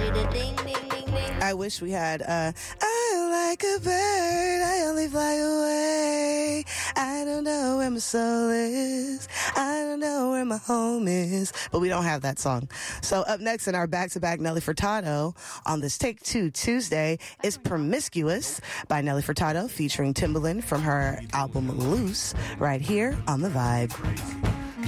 I wish we had, I'm like a bird, I only fly away. I don't know where my soul is. I don't know where my home is. But we don't have that song. So up next in our back-to-back Nelly Furtado on this Take Two Tuesday is Promiscuous by Nelly Furtado featuring Timbaland from her album Loose right here on The Vibe.